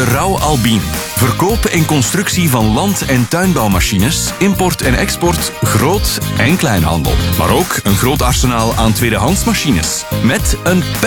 De Rauw Albin. Verkoop en constructie van land- en tuinbouwmachines, import en export, groot- en kleinhandel. Maar ook een groot arsenaal aan tweedehands machines. Met een